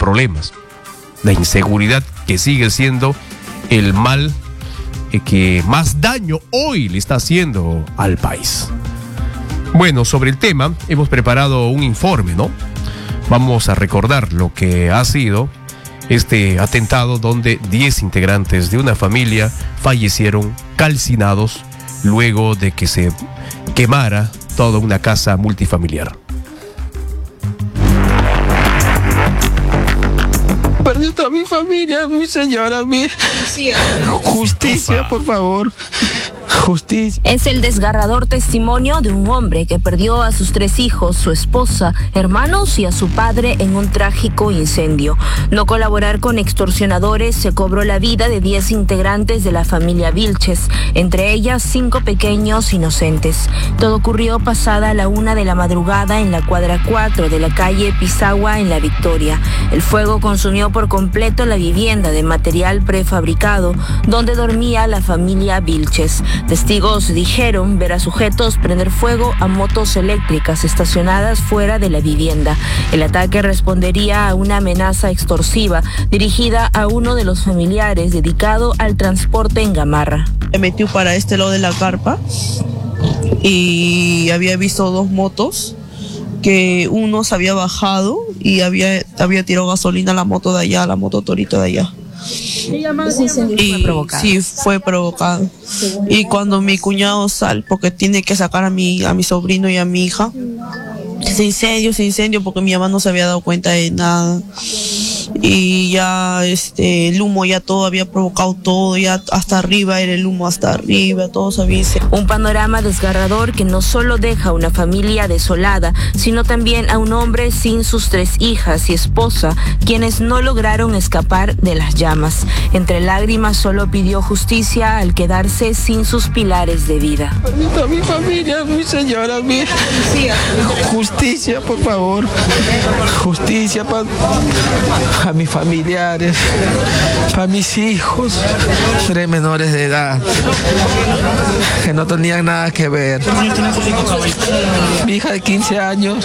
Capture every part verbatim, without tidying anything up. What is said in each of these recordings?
problemas. La inseguridad que sigue siendo el mal que más daño hoy le está haciendo al país. Bueno, sobre el tema hemos preparado un informe, ¿no? Vamos a recordar lo que ha sido este atentado donde diez integrantes de una familia fallecieron calcinados luego de que se quemara toda una casa multifamiliar. Perdí toda mi familia, mi señora, mi... Justicia, por favor. Justicia. Es el desgarrador testimonio de un hombre que perdió a sus tres hijos, su esposa, hermanos y a su padre en un trágico incendio. No colaborar con extorsionadores se cobró la vida de diez integrantes de la familia Vilches, entre ellas cinco pequeños inocentes. Todo ocurrió pasada la una de la madrugada en la cuadra cuatro de la calle Pisagua en La Victoria. El fuego consumió por completo la vivienda de material prefabricado donde dormía la familia Vilches. Testigos dijeron ver a sujetos prender fuego a motos eléctricas estacionadas fuera de la vivienda. El ataque respondería a una amenaza extorsiva dirigida a uno de los familiares dedicado al transporte en Gamarra. Me metió para este lado de la carpa y había visto dos motos que uno se había bajado y había, había tirado gasolina a la moto de allá, a la moto Torito de allá. Ese incendio y, fue provocado. Sí, fue provocado. Y cuando mi cuñado sale, porque tiene que sacar a mi, a mi sobrino y a mi hija, se incendio, se incendio, porque mi mamá no se había dado cuenta de nada. Y ya este, el humo ya todo había provocado todo, ya hasta arriba era el humo, hasta arriba, todo se había incendiado. Un panorama desgarrador que no solo deja a una familia desolada, sino también a un hombre sin sus tres hijas y esposa, quienes no lograron escapar de las llamas. Entre lágrimas solo pidió justicia al quedarse sin sus pilares de vida. Perdí mi familia, mi señora, mi... Justicia, por favor. Justicia para a mis familiares, para mis hijos, tres menores de edad, que no tenían nada que ver. Mi hija de quince años,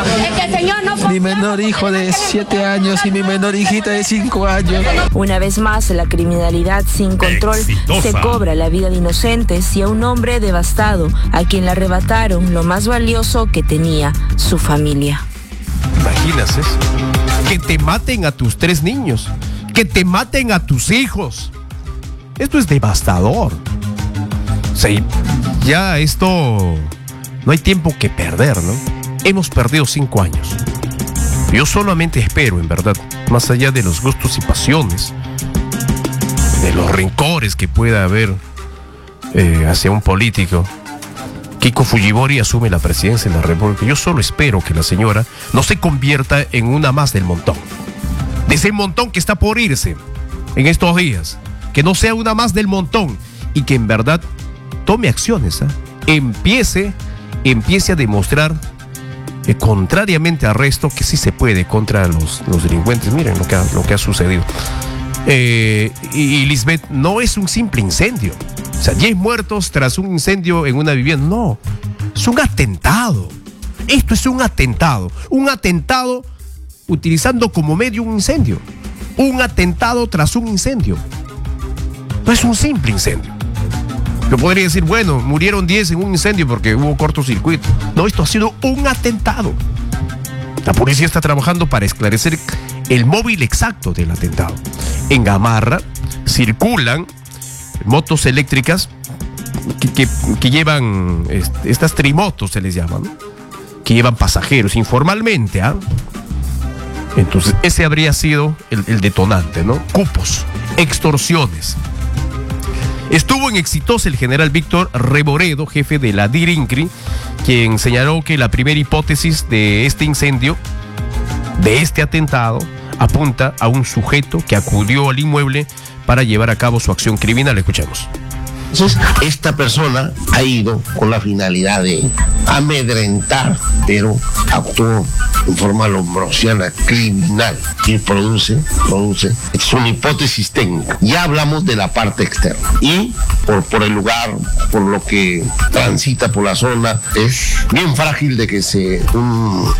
mi menor hijo de siete años y mi menor hijita de cinco años. Una vez más, la criminalidad sin control Exitosa. Se cobra la vida de inocentes y a un hombre devastado, a quien le arrebataron lo más valioso que tenía, su familia. ¿Imaginas eso? Que te maten a tus tres niños, que te maten a tus hijos. Esto es devastador. O sea, ya esto no hay tiempo que perder, ¿no? Hemos perdido cinco años. Yo solamente espero, en verdad, más allá de los gustos y pasiones, de los rencores que pueda haber eh, hacia un político, Keiko Fujimori asume la presidencia de la República. Yo solo espero que la señora no se convierta en una más del montón. De ese montón que está por irse en estos días. Que no sea una más del montón y que en verdad tome acciones. ¿eh? Empiece, empiece a demostrar, eh, contrariamente al resto, que sí se puede contra los, los delincuentes. Miren lo que ha, lo que ha sucedido. Eh, y, y Lisbeth, no es un simple incendio. O sea, diez muertos tras un incendio en una vivienda. No, es un atentado. Esto es un atentado. Un atentado utilizando como medio un incendio. Un atentado tras un incendio. No es un simple incendio. Yo podría decir, bueno, murieron diez en un incendio porque hubo cortocircuito. No, esto ha sido un atentado. La policía está trabajando para esclarecer el móvil exacto del atentado. En Gamarra circulan motos eléctricas que, que, que llevan, este, estas trimotos se les llaman, ¿no? Que llevan pasajeros informalmente, ¿ah? ¿eh? Entonces ese habría sido el, el detonante, ¿no? Cupos, extorsiones. Estuvo en Exitosa el general Víctor Reboredo, jefe de la DIRINCRI, quien señaló que la primera hipótesis de este incendio, de este atentado, apunta a un sujeto que acudió al inmueble para llevar a cabo su acción criminal. Escuchemos. Entonces, esta persona ha ido con la finalidad de amedrentar, pero actuó en forma lombrosiana, criminal, y produce, produce, es una hipótesis técnica. Ya hablamos de la parte externa. Y por, por el lugar, por lo que transita por la zona, es bien frágil de que se... Un,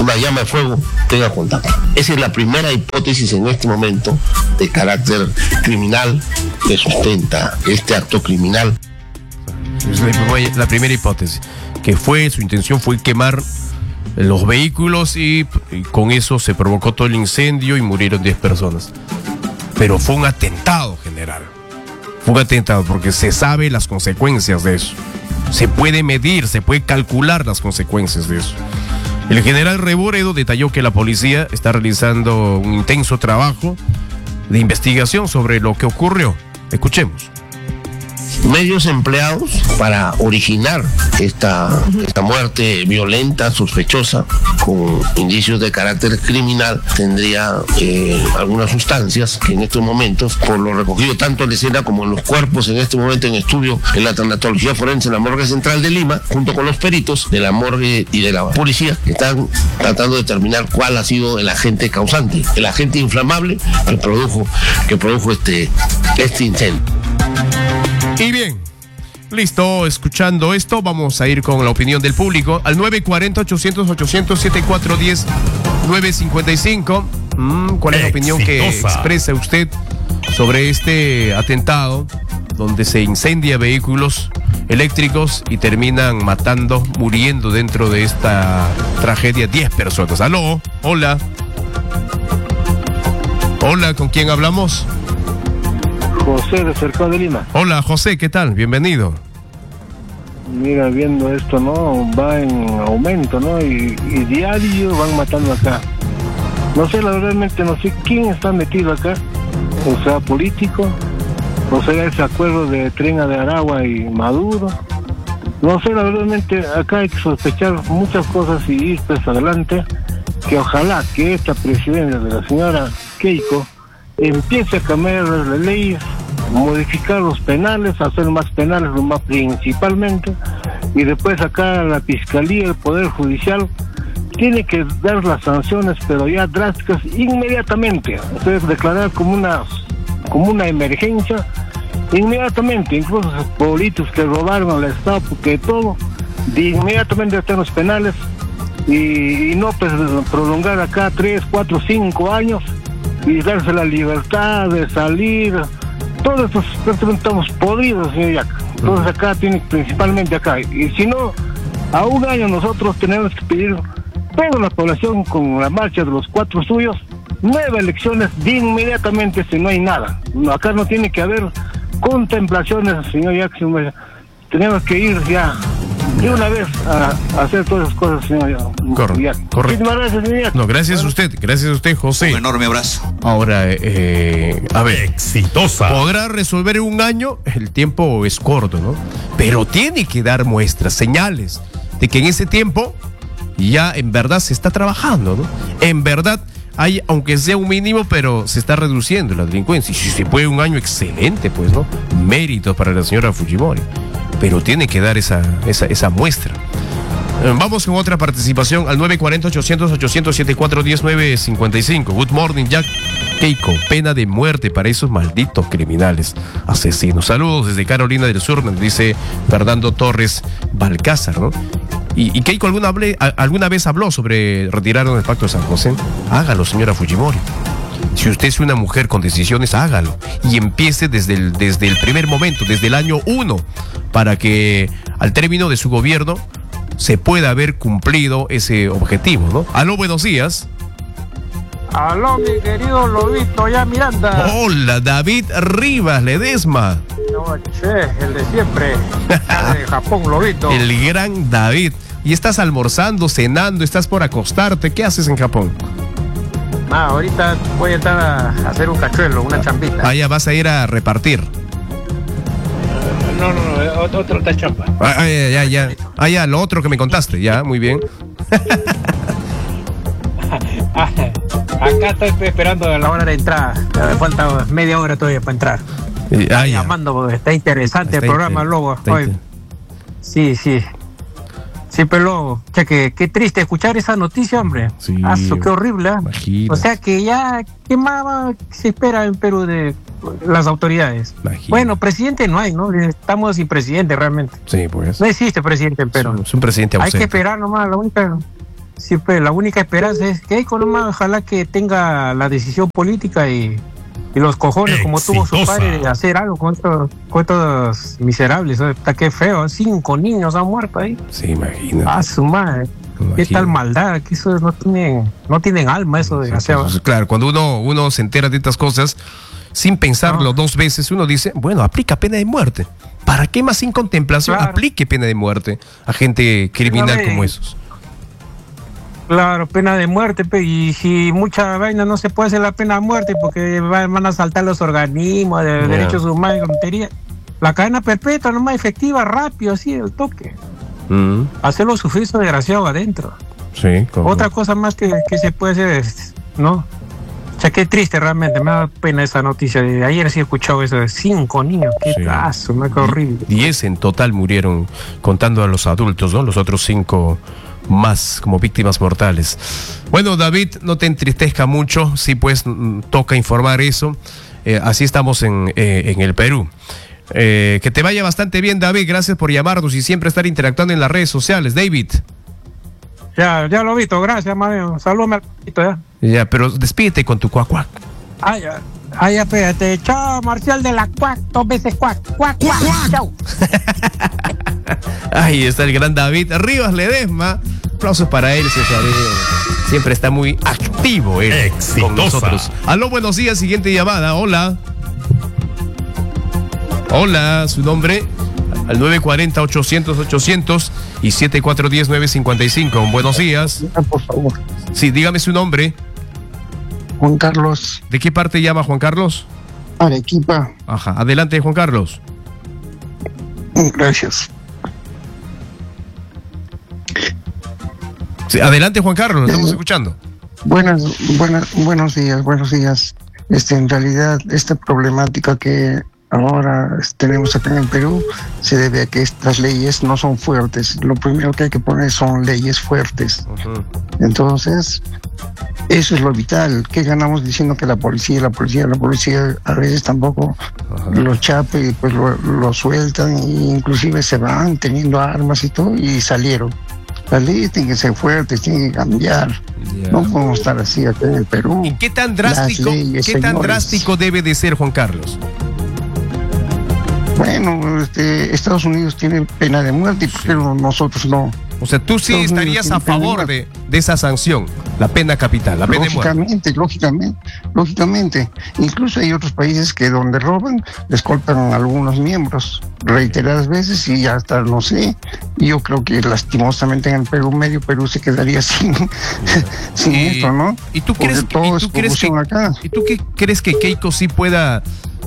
una llama de fuego tenga contacto. Esa es la primera hipótesis en este momento de carácter criminal que sustenta este acto criminal. Es la primera hipótesis, que fue, su intención fue quemar los vehículos y, y con eso se provocó todo el incendio y murieron diez personas. Pero fue un atentado, general. Fue un atentado porque se sabe las consecuencias de eso. Se puede medir, se puede calcular las consecuencias de eso. El general Reboredo detalló que la policía está realizando un intenso trabajo de investigación sobre lo que ocurrió. Escuchemos. Medios empleados para originar esta, esta muerte violenta, sospechosa, con indicios de carácter criminal, tendría eh, algunas sustancias que en estos momentos, por lo recogido tanto en la escena como en los cuerpos, en este momento en estudio en la tanatología forense en la morgue central de Lima, junto con los peritos de la morgue y de la policía, están tratando de determinar cuál ha sido el agente causante, el agente inflamable que produjo, que produjo este, este incendio. Y bien, listo, escuchando esto, vamos a ir con la opinión del público al nueve cuatro cero, ochocientos, ochocientos, setenta y cuatro diez, nueve cincuenta y cinco. Mm, ¿Cuál es la opinión que expresa usted sobre este atentado donde se incendia vehículos eléctricos y terminan matando, muriendo dentro de esta tragedia diez personas? Aló, hola. Hola, ¿con quién hablamos? José de Cercado de Lima. Hola José, ¿qué tal? Bienvenido. Mira, viendo esto, ¿no? Va en aumento, ¿no? Y, y diario van matando acá. No sé, la realmente no sé quién está metido acá. O sea, político. O sea, ese acuerdo de Trena de Aragua y Maduro. No sé, la realmente acá hay que sospechar muchas cosas y ir pues adelante. Que ojalá que esta presidencia de la señora Keiko empiece a cambiar las leyes, modificar los penales, hacer más penales, lo más principalmente, y después acá la Fiscalía, el Poder Judicial, tiene que dar las sanciones, pero ya drásticas, inmediatamente. Entonces declarar como una, como una emergencia, inmediatamente, incluso esos políticos que robaron al Estado, porque todo, de inmediatamente están los penales, y, y no pues prolongar acá tres, cuatro, cinco años, y darse la libertad de salir. Todos estos prácticamente estamos podridos, señor Yac. Entonces acá tiene principalmente acá. Y si no, a un año nosotros tenemos que pedir toda la población con la marcha de los cuatro suyos, nueve elecciones de inmediatamente si no hay nada. No, acá no tiene que haber contemplaciones, señor Yac. Tenemos que ir ya de una vez a, a hacer todas esas cosas, señor. Correcto. Correcto. Gracias, señor. No, gracias a usted, gracias a usted, José. Un enorme abrazo. Ahora, eh, a ver, exitosa. Podrá resolver en un año, el tiempo es corto, ¿no? Pero tiene que dar muestras, señales de que en ese tiempo ya en verdad se está trabajando, ¿no? En verdad hay, aunque sea un mínimo, pero se está reduciendo la delincuencia. Y si se puede un año, excelente, pues, ¿no? Méritos para la señora Fujimori. Pero tiene que dar esa, esa, esa muestra. Vamos con otra participación al nueve cuatro cero, ochocientos, ochocientos, setenta y cuatro diez, nueve cincuenta y cinco. Good morning, Jack. Keiko, pena de muerte para esos malditos criminales asesinos. Saludos desde Carolina del Sur, nos dice Fernando Torres Balcázar, ¿no? Y, y Keiko alguna, hablé, a, alguna vez habló sobre retirarnos del Pacto de San José. Hágalo, señora Fujimori. Si usted es una mujer con decisiones, hágalo. Y empiece desde el, desde el primer momento, desde el año uno, para que al término de su gobierno se pueda haber cumplido ese objetivo, ¿no? Aló, buenos días. Aló, mi querido Lobito, ya Miranda. Hola, David Rivas Ledesma. No, che, el de siempre. De Japón, Lobito. El gran David. ¿Y estás almorzando, cenando, estás por acostarte? ¿Qué haces en Japón? Ah, ahorita voy a estar a hacer un cachuelo, una chambita. Ah, ya vas a ir a repartir. No, no, no, otro, otro otra chamba. Ah, ya, ya, ya. Ah, ya, lo otro que me contaste, ya, muy bien. Acá estoy esperando a la hora de entrar. Me falta media hora todavía para entrar. Eh, ah, ya. Llamando porque está interesante está el programa, inter... Lobo. Hoy. Inter... Sí, sí. Sí, pero Lobo, che, que, qué triste escuchar esa noticia, hombre. Sí. Aso, qué horrible. ¿eh? Imagínate. O sea que ya, ¿qué más se espera en Perú de las autoridades? Imagínate. Bueno, presidente no hay, ¿no? Estamos sin presidente realmente. Sí, pues. No existe presidente en Perú. Es un, es un presidente ausente. Hay que esperar nomás, la única... siempre la única esperanza es que Keiko nomás, ojalá que tenga la decisión política y, y los cojones como tuvo su padre de hacer algo con estos, con estos miserables. Está que feo, cinco niños han muerto ahí. Sí, imagínate. Ah, su madre. Qué tal maldad, que eso no tienen, no tienen alma, eso de hacer. Pues, claro, cuando uno, uno se entera de estas cosas, sin pensarlo no. dos veces, uno dice, bueno, aplica pena de muerte. ¿Para qué más sin contemplación claro. aplique pena de muerte a gente criminal no, como esos? Claro, pena de muerte, pe, y si mucha vaina no se puede hacer la pena de muerte porque van a saltar los organismos de yeah. derechos humanos y tontería. La cadena perpetua nomás efectiva, rápido, así, el toque. Mm. Hacerlo sufrir su desgraciado adentro. Sí, ¿cómo? Otra cosa más que, que se puede hacer es, ¿no? O sea, qué triste realmente, me da pena esa noticia. De ayer sí he escuchado eso de cinco niños, qué sí. caso, me qué horrible. Diez en total murieron, contando a los adultos, ¿no? Los otros cinco más como víctimas mortales. Bueno, David, no te entristezca mucho, sí pues toca informar eso. Eh, así estamos en, eh, en el Perú. Eh, que te vaya bastante bien, David, gracias por llamarnos y siempre estar interactuando en las redes sociales. David. Ya, ya lo he visto, gracias, Mario. Salúdame al pito, ya. Ya, pero despídete con tu cuac cuac. Ah, ya. Ah, ya, espérate. Chao, Marcial de la cuac, dos veces cuac, cuac, cuac. Chao. Ahí está el gran David Rivas Ledesma. Aplausos para él, César. Siempre está muy activo él Exitosa. Con nosotros. Aló, buenos días, siguiente llamada. Hola. Hola, su nombre al nueve cuatro cero, ochocientos, ochocientos y siete cuatro uno cero, nueve cinco cinco. Buenos días. Por favor. Sí, dígame su nombre. Juan Carlos. ¿De qué parte llama Juan Carlos? Arequipa. Ajá, adelante, Juan Carlos. Gracias. Sí, adelante, Juan Carlos, lo estamos eh, escuchando. Buenas, buenas, buenos días, buenos días. Este, en realidad, esta problemática que ahora tenemos acá en el Perú se debe a que estas leyes no son fuertes. Lo primero que hay que poner son leyes fuertes. Uh-huh. Entonces, eso es lo vital. ¿Qué ganamos diciendo que la policía, la policía, la policía a veces tampoco uh-huh. lo chape y pues lo, lo sueltan e inclusive se van teniendo armas y todo y salieron? Las leyes tienen que ser fuertes, tienen que cambiar. Yeah. No podemos estar así acá en el Perú. ¿Y qué tan drástico, leyes, qué tan drástico debe de ser, Juan Carlos? Bueno, este, Estados Unidos tiene pena de muerte y por qué nosotros no. O sea, tú sí Estados estarías a favor de, de esa sanción, la pena capital, la pena de muerte. Lógicamente, lógicamente, lógicamente. Incluso hay otros países que donde roban, les cortan a algunos miembros reiteradas veces y hasta, no sé, yo creo que lastimosamente en el Perú, medio Perú se quedaría sin, sin y, esto, ¿no? ¿Y tú crees, todo ¿y tú crees que, acá. ¿y tú qué crees que Keiko sí pueda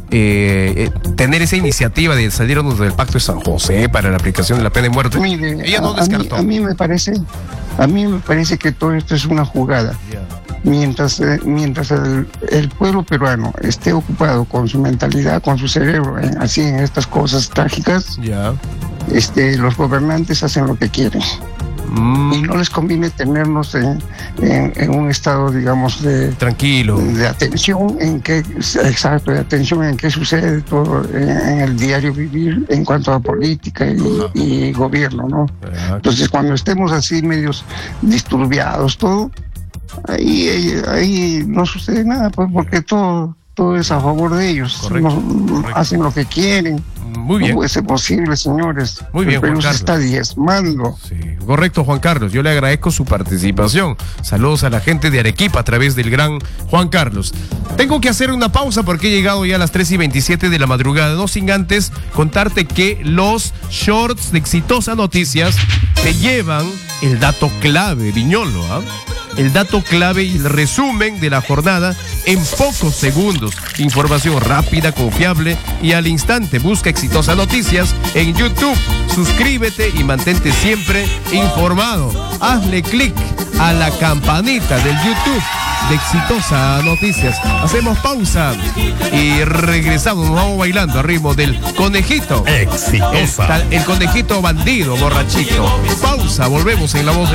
Eh, eh, tener esa iniciativa de salirnos del Pacto de San José para la aplicación de la pena de muerte? Mire, ella no a, descartó. A mí, a mí me parece, a mí me parece que todo esto es una jugada. Yeah. Mientras, eh, mientras el, el pueblo peruano esté ocupado con su mentalidad, con su cerebro, eh, así en estas cosas trágicas, yeah. este, los gobernantes hacen lo que quieren. Mm. Y no les conviene tenernos en, en, en un estado, digamos, de tranquilo, de atención en qué, exacto, de atención en qué sucede todo en, en el diario vivir en cuanto a política y, uh-huh. y gobierno, ¿no? Uh-huh. Entonces, cuando estemos así medios disturbiados, todo, ahí, ahí, ahí no sucede nada, pues porque todo, todo es a favor de ellos. Correcto, no, correcto. Hacen lo que quieren. Muy bien. No puede ser posible, señores. Muy bien, Juan Carlos. Se está diezmando. Sí, correcto, Juan Carlos. Yo le agradezco su participación. Saludos a la gente de Arequipa a través del gran Juan Carlos. Tengo que hacer una pausa porque he llegado ya a las tres y veintisiete de la madrugada. No sin antes contarte que los shorts de Exitosa Noticias te llevan el dato clave, Viñolo, ¿ah? ¿eh? El dato clave y el resumen de la jornada en pocos segundos. Información rápida, confiable y al instante. Busca Exitosa Noticias en YouTube. Suscríbete y mantente siempre informado. Hazle clic a la campanita del YouTube de Exitosa Noticias. Hacemos pausa y regresamos. Nos vamos bailando a ritmo del conejito. Exitosa. El, el conejito bandido, borrachito. Pausa, volvemos en La Voz de